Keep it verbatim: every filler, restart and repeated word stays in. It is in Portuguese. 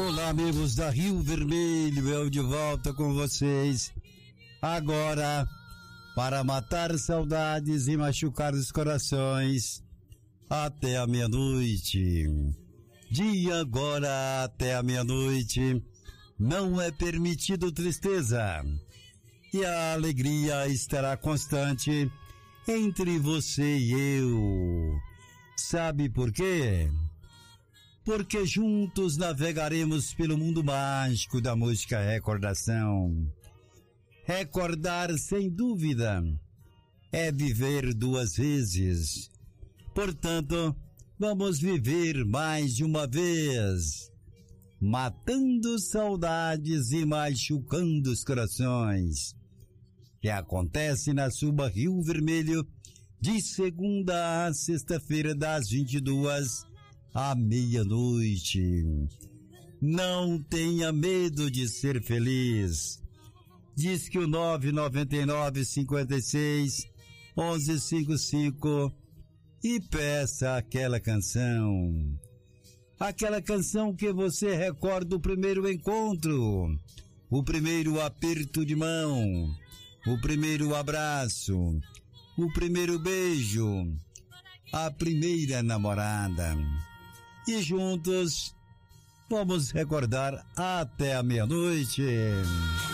Olá, amigos da Rio Vermelho, eu de volta com vocês. Agora, para matar saudades e machucar os corações, até a meia-noite. De agora até a meia-noite, não é permitido tristeza. E a alegria estará constante entre você e eu. Sabe por quê? Porque juntos navegaremos pelo mundo mágico da música recordação. Recordar, sem dúvida, é viver duas vezes. Portanto, vamos viver mais de uma vez, matando saudades e machucando os corações. Que acontece na Suba Rio Vermelho, de segunda a sexta-feira, das vinte e duas à meia-noite. Não tenha medo de ser feliz. Diz que o nove nove nove, cinco seis, um um cinco cinco e peça aquela canção. Aquela canção que você recorda o primeiro encontro, o primeiro aperto de mão, o primeiro abraço, o primeiro beijo, a primeira namorada. E juntos vamos recordar até a meia-noite.